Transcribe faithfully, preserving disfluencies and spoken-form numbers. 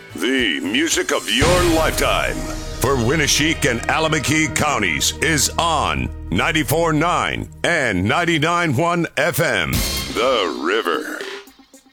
The music of your lifetime for Winneshiek and Alameda counties is on ninety-four point nine and ninety-nine point one F M. The River.